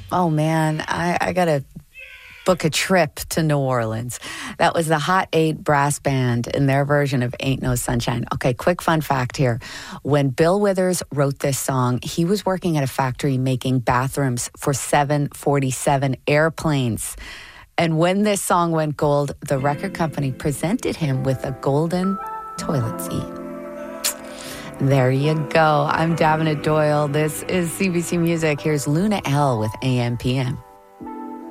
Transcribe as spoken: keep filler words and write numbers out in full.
Oh, man, I, I got to book a trip to New Orleans. That was the Hot Eight Brass Band in their version of Ain't No Sunshine. Okay, quick fun fact here. When Bill Withers wrote this song, he was working at a factory making bathrooms for seven forty-seven airplanes. And when this song went gold, the record company presented him with a golden toilet seat. There you go. I'm Davina Doyle. This is C B C Music. Here's Luna L with A M P M.